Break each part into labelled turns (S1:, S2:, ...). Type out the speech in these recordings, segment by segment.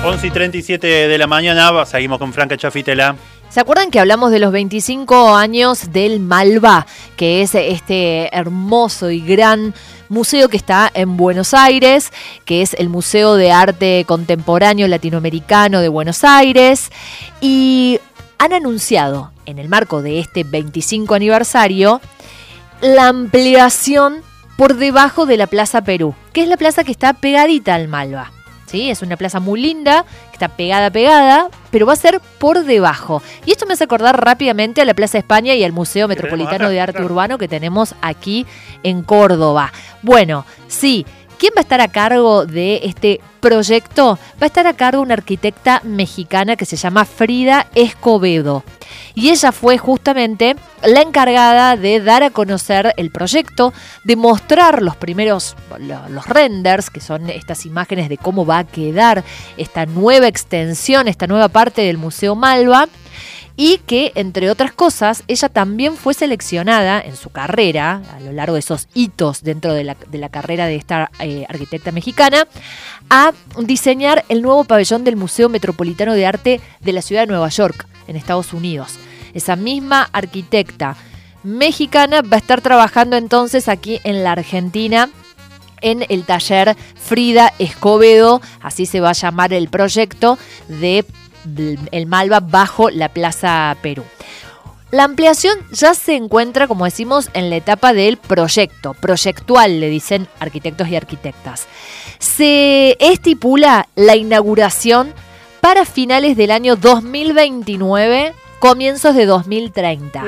S1: 11:37 de la mañana, seguimos con Franca Chafitela.
S2: ¿Se acuerdan que hablamos de los 25 años del Malva, que es este hermoso y gran museo que está en Buenos Aires, que es el Museo de Arte Contemporáneo Latinoamericano de Buenos Aires? Y han anunciado, en el marco de este 25 aniversario, la ampliación por debajo de la Plaza Perú, que es la plaza que está pegadita al Malva. ¿Sí? Es una plaza muy linda, que está pegada, pero va a ser por debajo. Y esto me hace acordar rápidamente a la Plaza España y al Museo Metropolitano de Arte Urbano que tenemos aquí en Córdoba. Bueno, sí, ¿quién va a estar a cargo de este proyecto? Va a estar a cargo una arquitecta mexicana que se llama Frida Escobedo. Y ella fue justamente la encargada de dar a conocer el proyecto, de mostrar los primeros, los renders, que son estas imágenes de cómo va a quedar esta nueva extensión, esta nueva parte del Museo Malva. Y que, entre otras cosas, ella también fue seleccionada en su carrera, a lo largo de esos hitos dentro de la carrera de esta arquitecta mexicana, a diseñar el nuevo pabellón del Museo Metropolitano de Arte de la ciudad de Nueva York, en Estados Unidos. Esa misma arquitecta mexicana va a estar trabajando entonces aquí en la Argentina, en el taller Frida Escobedo, así se va a llamar el proyecto de el Malva bajo la Plaza Perú. La ampliación ya se encuentra, como decimos, en la etapa del proyecto, proyectual, le dicen arquitectos y arquitectas. Se estipula la inauguración para finales del año 2029, comienzos de 2030.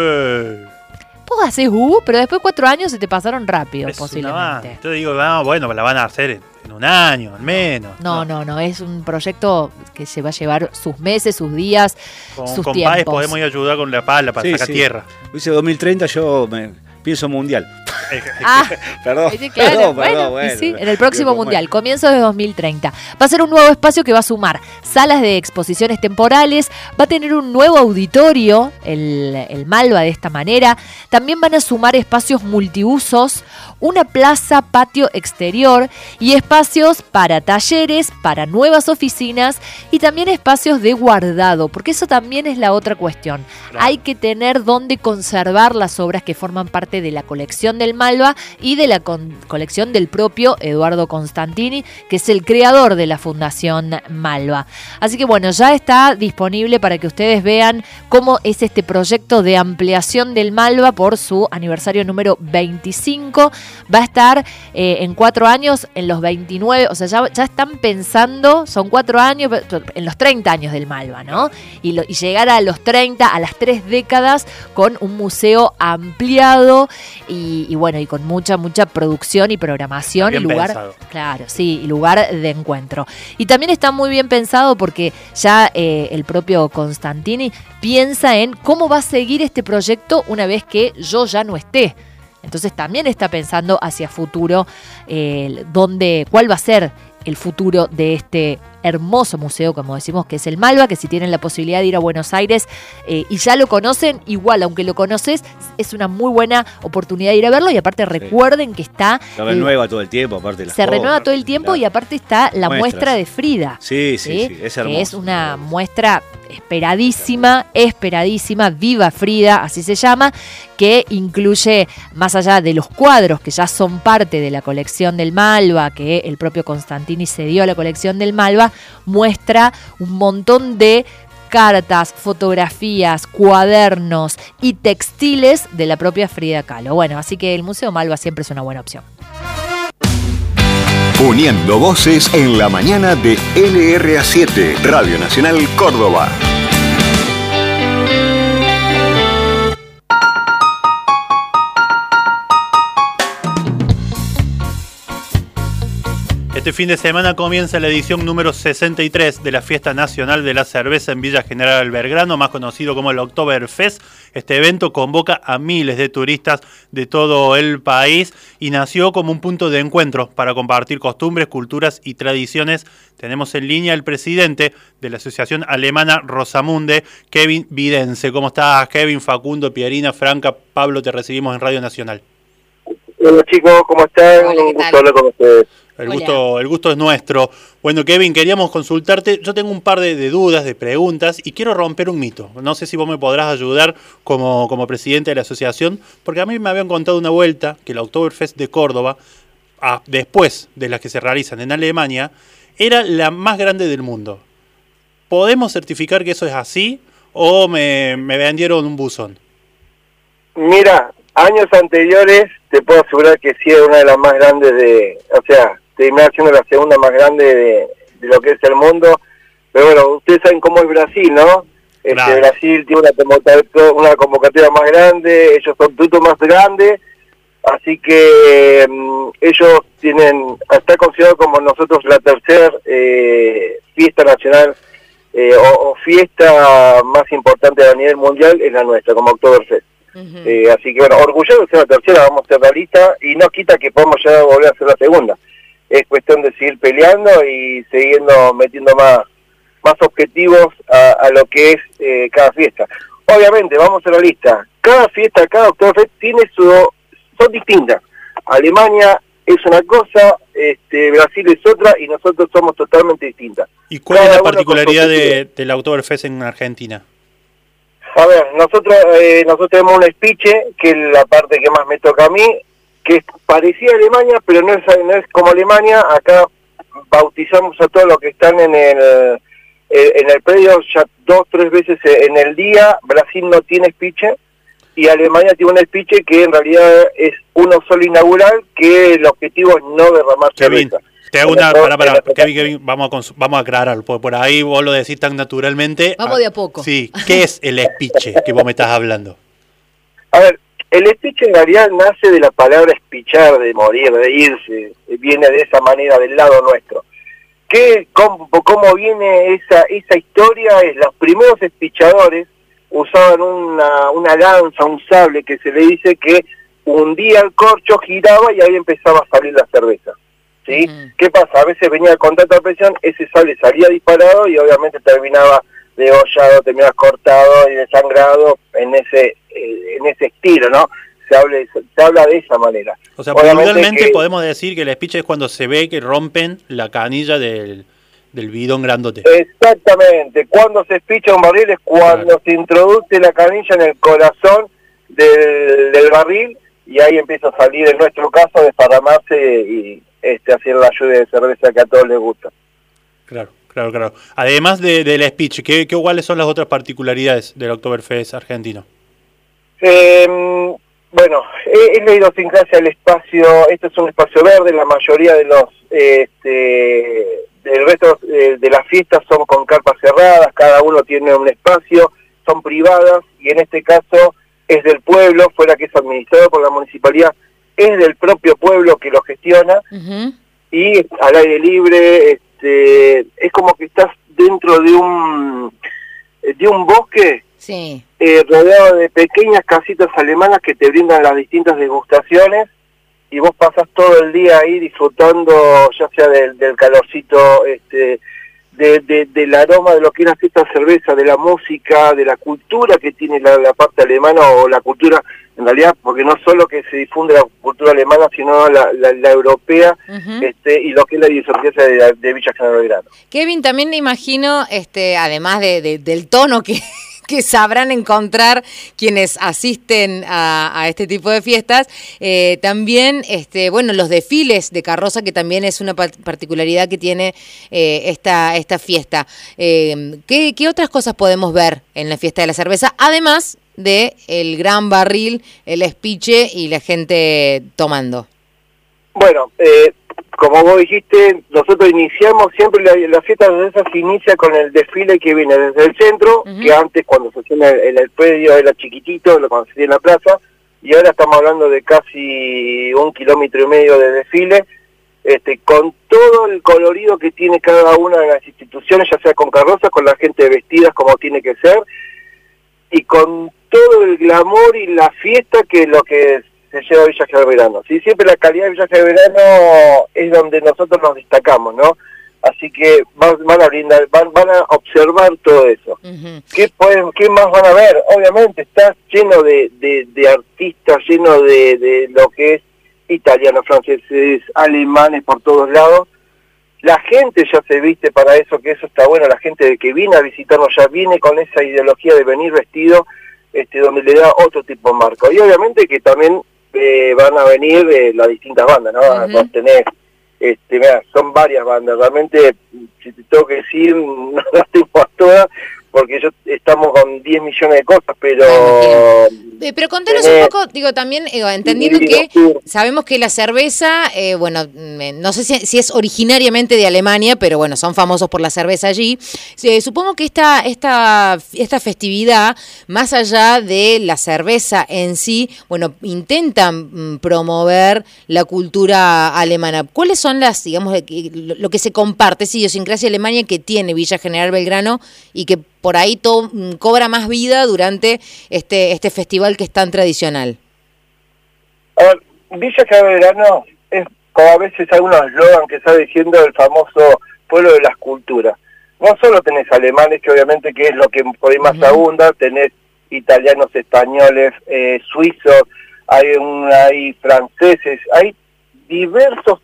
S2: Vos haces pero después 4 años se te pasaron rápido, posiblemente.
S1: Yo digo, bueno, la van a hacer en un año, al menos.
S2: No, es un proyecto que se va a llevar sus meses, sus días, sus
S1: con
S2: tiempos.
S1: Páez podemos ir a ayudar con la pala para sacar tierra.
S3: Dice 2030, yo pienso mundial.
S2: Perdón. Bueno. Sí, en el próximo mundial, comienzo de 2030. Va a ser un nuevo espacio que va a sumar salas de exposiciones temporales, va a tener un nuevo auditorio, el Malva de esta manera. También van a sumar espacios multiusos, una plaza, patio exterior y espacios para talleres, para nuevas oficinas y también espacios de guardado, porque eso también es la otra cuestión. Claro. Hay que tener dónde conservar las obras que forman parte de la colección del Malva y de la colección del propio Eduardo Constantini, que es el creador de la Fundación Malva. Así que bueno, ya está disponible para que ustedes vean cómo es este proyecto de ampliación del Malva por su aniversario número 25. Va a estar en 4 años, en los 29, o sea, ya están pensando, son 4 años, en los 30 años del Malva, ¿no? Y llegar a los 30, a las 3 décadas, con un museo ampliado y bueno, y con mucha producción y programación.
S1: Bien
S2: y lugar
S1: pensado.
S2: Claro, sí, y lugar de encuentro. Y también está muy bien pensado porque ya el propio Constantini piensa en cómo va a seguir este proyecto una vez que yo ya no esté. Entonces también está pensando hacia futuro cuál va a ser el futuro de este hermoso museo, como decimos, que es el Malva, que si tienen la posibilidad de ir a Buenos Aires y ya lo conocen, igual, aunque lo conoces, es una muy buena oportunidad de ir a verlo. Y aparte recuerden que está...
S3: Se renueva todo el tiempo, aparte.
S2: Se renueva todo el tiempo, claro. Y aparte está la muestra de Frida.
S3: Sí, es hermoso.
S2: Que es una muestra esperadísima, Viva Frida, así se llama, que incluye, más allá de los cuadros que ya son parte de la colección del Malva, que el propio Constantini cedió a la colección del Malva, muestra un montón de cartas, fotografías, cuadernos y textiles de la propia Frida Kahlo. Bueno, así que el Museo Malva siempre es una buena opción.
S4: Uniendo voces en la mañana de LRA7, Radio Nacional Córdoba.
S1: Este fin de semana comienza la edición número 63 de la Fiesta Nacional de la Cerveza en Villa General Belgrano, más conocido como el Oktoberfest. Este evento convoca a miles de turistas de todo el país y nació como un punto de encuentro para compartir costumbres, culturas y tradiciones. Tenemos en línea al presidente de la Asociación Alemana Rosamunde, Kevin Vidense. ¿Cómo estás, Kevin? Facundo, Pierina, Franca, Pablo, te recibimos en Radio Nacional.
S5: Hola chicos, ¿cómo están?
S2: Hola,
S5: un gusto hablar con ustedes.
S1: El gusto es nuestro. Bueno, Kevin, queríamos consultarte. Yo tengo un par de dudas, de preguntas, y quiero romper un mito. No sé si vos me podrás ayudar como presidente de la asociación, porque a mí me habían contado una vuelta que la Oktoberfest de Córdoba, después de las que se realizan en Alemania, era la más grande del mundo. ¿Podemos certificar que eso es así o me vendieron un buzón?
S5: Mira, años anteriores te puedo asegurar que sí era una de las más grandes terminó siendo la segunda más grande de lo que es el mundo. Pero bueno, ustedes saben cómo es Brasil, ¿no?
S1: Claro.
S5: Brasil tiene una convocatoria más grande, ellos son tuto más grandes, así que ellos está considerado como nosotros la tercera fiesta nacional o fiesta más importante a nivel mundial, es la nuestra, como Oktoberfest. Así que bueno, orgulloso de ser la tercera, vamos a ser la lista, y no quita que podamos ya volver a ser la segunda. Es cuestión de seguir peleando y siguiendo metiendo más objetivos a lo que es cada fiesta. Obviamente, vamos a la lista. Cada fiesta, cada Oktoberfest son distintas. Alemania es una cosa, Brasil es otra, y nosotros somos totalmente distintas.
S1: ¿Y cuál es la particularidad de la Oktoberfest en Argentina?
S5: A ver, nosotros tenemos un espiche, que es la parte que más me toca a mí, que es parecida a Alemania, pero no es como Alemania. Acá bautizamos a todos los que están en el predio ya 2-3 veces en el día. Brasil no tiene espiche, y Alemania tiene un espiche que en realidad es uno solo inaugural, que el objetivo es no derramar cerveza.
S1: Te hago Kevin, vamos a aclarar, por ahí vos lo decís tan naturalmente.
S2: Vamos de a poco.
S1: Sí, ¿qué es el espiche que vos me estás hablando?
S5: A ver, el espiche en realidad nace de la palabra espichar, de morir, de irse, viene de esa manera del lado nuestro. ¿Cómo viene esa historia? Es los primeros espichadores usaban una lanza, un sable, que se le dice que hundía el corcho, giraba y ahí empezaba a salir la cerveza. ¿Sí? ¿Qué pasa? A veces venía con tanta presión, ese sable salía disparado y obviamente terminaba degollado, terminaba cortado y desangrado en ese estilo, ¿no? Se habla de esa manera.
S1: O sea, puntualmente podemos decir que el espiche es cuando se ve que rompen la canilla del bidón grandote.
S5: Exactamente. Cuando se espicha un barril es cuando se introduce la canilla en el corazón del barril, y ahí empieza a salir, en nuestro caso, desparramarse y hacer la lluvia de cerveza que a todos les gusta. Claro.
S1: Además del speech, ¿cuáles son las otras particularidades del Oktoberfest argentino?
S5: Bueno, es la idiosincrasia del espacio. Este es un espacio verde. La mayoría de los del resto de las fiestas son con carpas cerradas, cada uno tiene un espacio, son privadas, y en este caso es del pueblo, fuera que es administrado por la municipalidad, es del propio pueblo que lo gestiona, y al aire libre, es como que estás dentro de un bosque,
S2: sí,
S5: rodeado de pequeñas casitas alemanas que te brindan las distintas degustaciones, y vos pasás todo el día ahí disfrutando, ya sea del calorcito, del aroma de lo que es esta cerveza, de la música, de la cultura que tiene la parte alemana, o la cultura, en realidad, porque no solo que se difunde la cultura alemana, sino la europea, y lo que es la idiosincrasia de Villa General Belgrano.
S2: Kevin, también me imagino, además del tono que sabrán encontrar quienes asisten a este tipo de fiestas, también los desfiles de carroza, que también es una particularidad que tiene esta fiesta. ¿Qué otras cosas podemos ver en la fiesta de la cerveza, además de el gran barril, el espiche y la gente tomando?
S5: Bueno, como vos dijiste, nosotros iniciamos siempre la fiesta de cerveza, se inicia con el desfile que viene desde el centro, que antes, cuando se hacía en el predio, era chiquitito, cuando se hacía en la plaza, y ahora estamos hablando de casi 1,5 kilómetros de desfile, con todo el colorido que tiene cada una de las instituciones, ya sea con carrozas, con la gente vestida como tiene que ser, y con todo el glamour y la fiesta que es lo que se lleva a Villa General Belgrano. Sí, siempre la calidad de Villa General Belgrano es donde nosotros nos destacamos, ¿no? Así que van a brindar, van a observar todo eso. ¿Qué más van a ver? Obviamente está lleno de artistas, lleno de lo que es italianos, franceses, alemanes por todos lados. La gente ya se viste para eso, que eso está bueno, la gente que viene a visitarnos ya viene con esa ideología de venir vestido, donde le da otro tipo de marco. Y obviamente que también van a venir las distintas bandas, ¿no? Vos tenés, mirá, son varias bandas, realmente, si te tengo que decir, no las tengo a todas, porque estamos con 10 millones de cosas, pero...
S6: Pero contanos un poco, digo, también, entendiendo que sabemos que la cerveza, bueno, no sé si es originariamente de Alemania, pero bueno, son famosos por la cerveza allí. Supongo que esta festividad, más allá de la cerveza en sí, bueno, intentan promover la cultura alemana. ¿Cuáles son digamos, lo que se comparte, esa idiosincrasia alemana que tiene Villa General Belgrano y que por ahí cobra más vida durante este festival que es tan tradicional?
S5: A ver, Villa General Belgrano es como a veces algunos eslogan que está diciendo el famoso pueblo de las culturas. No solo tenés alemanes, que obviamente que es lo que por ahí más abunda, tenés italianos, españoles, suizos, hay franceses, hay diversas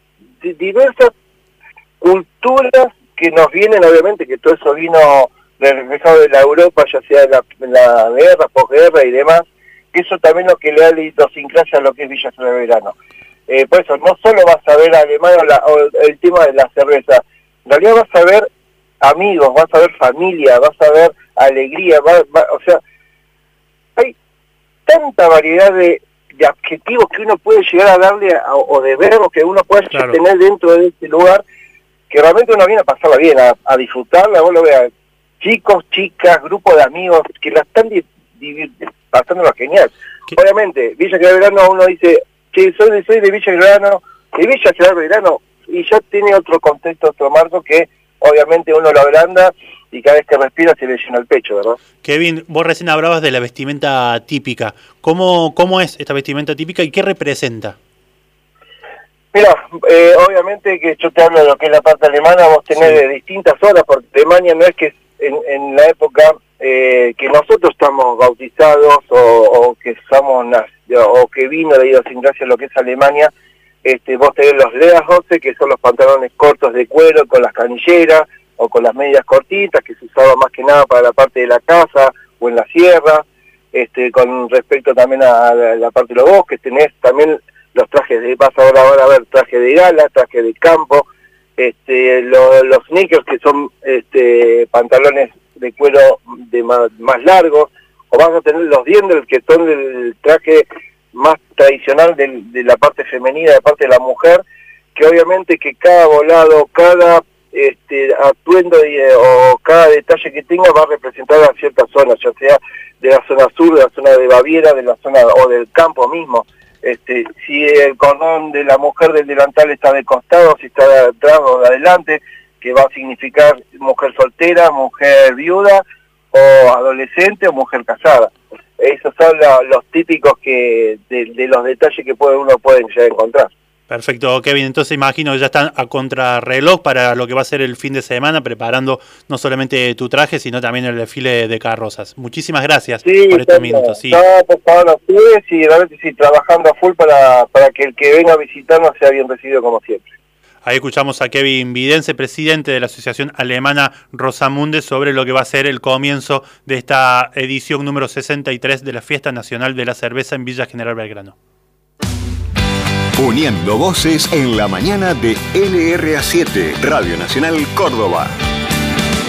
S5: culturas que nos vienen, obviamente que todo eso vino reflejado de la Europa, ya sea en la guerra, posguerra y demás, que eso también lo que le da la idiosincrasia a lo que es Villa General Belgrano. Por eso, no solo vas a ver alemán o el tema de la cerveza, en realidad vas a ver amigos, vas a ver familia, vas a ver alegría, o sea, hay tanta variedad de adjetivos que uno puede llegar a darle, o de verbos que uno puede tener dentro de este lugar, que realmente uno viene a pasarla bien, a disfrutarla, vos lo veas, chicos, chicas, grupos de amigos, que la están pasándola genial. Obviamente, Villa General Belgrano, uno dice, che, soy de Villa Belgrano, de Villa General Belgrano, y ya tiene otro contexto, otro marco que obviamente uno lo agranda y cada vez que respira se le llena el pecho, ¿verdad?
S1: Kevin, vos recién hablabas de la vestimenta típica. ¿Cómo es esta vestimenta típica y qué representa?
S5: Mira, obviamente que yo te hablo de lo que es la parte alemana, vos tenés de distintas zonas, porque Alemania no es que en la época que nosotros estamos bautizados o que somos o que vino la idiosincrasia lo que es Alemania, vos tenés los Lederhosen, que son los pantalones cortos de cuero con las canilleras o con las medias cortitas, que se usaba más que nada para la parte de la casa o en la sierra. Con respecto también a la parte de los bosques, tenés también los trajes vas ahora a ver traje de gala, traje de campo, los sneakers, que son pantalones de cuero más largos, o vas a tener los diendels, que son el traje más tradicional de la parte femenina, de la parte de la mujer, que obviamente que cada volado, cada atuendo o cada detalle que tenga va a representar a cierta zona, ya sea de la zona sur, de la zona de Baviera, de la zona o del campo mismo. Si el cordón de la mujer del delantal está de costado, si está de atrás o de adelante, que va a significar mujer soltera, mujer viuda, o adolescente o mujer casada. Esos son los típicos de los detalles que uno puede llegar a encontrar.
S1: Perfecto, Kevin. Entonces imagino que ya están a contrarreloj para lo que va a ser el fin de semana, preparando no solamente tu traje, sino también el desfile de carrozas. Muchísimas gracias por estos minutos. Sí,
S5: por favor, ustedes, y realmente sí, trabajando a full para que el que venga a visitarnos sea bien recibido como siempre.
S1: Ahí escuchamos a Kevin Vidense, presidente de la Asociación Alemana Rosamunde, sobre lo que va a ser el comienzo de esta edición número 63 de la Fiesta Nacional de la Cerveza en Villa General Belgrano.
S4: Uniendo voces en la mañana de LRA7, Radio Nacional Córdoba.